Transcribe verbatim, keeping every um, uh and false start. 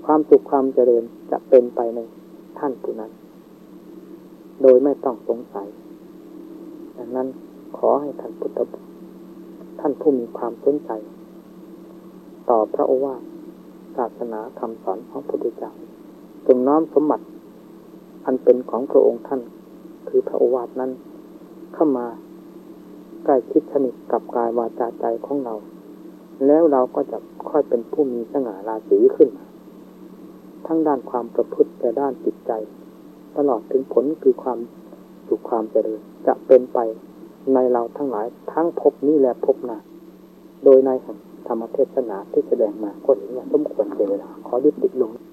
ความสุขความเจริญจะเป็นไปในท่านผู้นั้นโดยไม่ต้องสงสัยดังนั้นขอให้ท่านพุทธบุตรท่านผู้มีความสนใจต่อพระโอวาทศาสนาคำสอนของพระพุทธเจ้าจงน้อมสมบัติอันเป็นของพระองค์ท่านคือพระโอวาทนั้นเข้ามาใกล้ชิดสนิทกับกายวาจาใจของเราแล้วเราก็จะค่อยเป็นผู้มีสง่าราศีขึ้นทั้งด้านความประพฤติและด้านจิตใจตลอดถึงผลคือความสุขความเจริญจะเป็นไปในเราทั้งหลายทั้งภพนี้และภพหน้าโดยในธรรมเทศนาที่แสดงมาก็เห็นว่าสมควรแก่เวลาขอยุติลง